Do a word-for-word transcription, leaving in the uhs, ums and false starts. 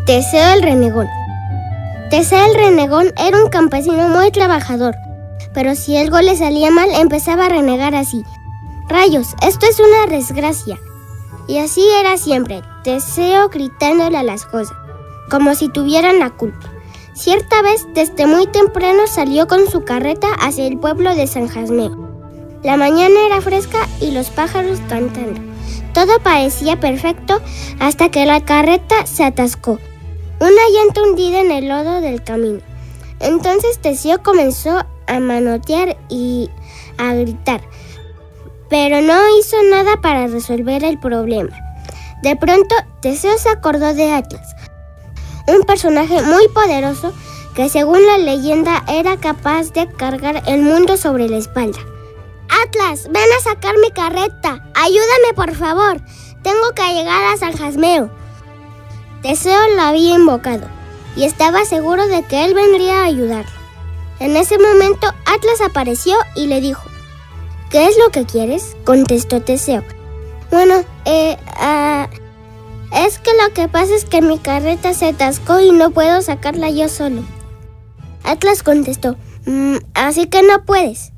Teseo el renegón. Teseo el renegón era un campesino muy trabajador, pero si algo le salía mal empezaba a renegar así: ¡rayos, esto es una desgracia! Y así era siempre, Teseo gritándole a las cosas, como si tuvieran la culpa. Cierta vez, desde muy temprano salió con su carreta hacia el pueblo de San Jasmeo. La mañana era fresca y los pájaros cantando. Todo parecía perfecto hasta que la carreta se atascó. Una llanta hundida en el lodo del camino. Entonces Teseo comenzó a manotear y a gritar, pero no hizo nada para resolver el problema. De pronto, Teseo se acordó de Atlas, un personaje muy poderoso que según la leyenda era capaz de cargar el mundo sobre la espalda. ¡Atlas, ven a sacar mi carreta! ¡Ayúdame, por favor! Tengo que llegar a San Jasmeo. Teseo lo había invocado y estaba seguro de que él vendría a ayudarlo. En ese momento, Atlas apareció y le dijo: ¿qué es lo que quieres?, contestó Teseo. Bueno, eh, uh, es que lo que pasa es que mi carreta se atascó y no puedo sacarla yo solo. Atlas contestó: mmm, así que no puedes.